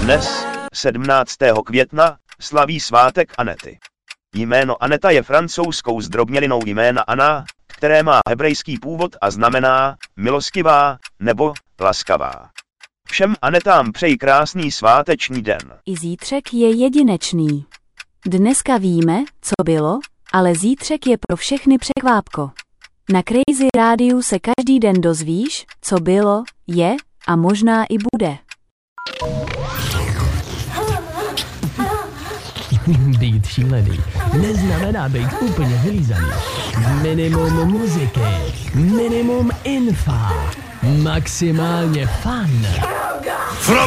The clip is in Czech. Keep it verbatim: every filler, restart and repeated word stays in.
Dnes, sedmnáctého května, slaví svátek Anety. Jméno Aneta je francouzskou zdrobnělinou jména Anna, které má hebrejský původ a znamená milostivá nebo laskavá. Všem Anetám přeji krásný sváteční den. I zítřek je jedinečný. Dneska víme, co bylo, ale zítřek je pro všechny překvápko. Na Crazy rádiu se každý den dozvíš, co bylo, je a možná i bude. Být šílený neznamená být úplně vylízaný. Minimum muziky, minimum infa, maximálně fun. From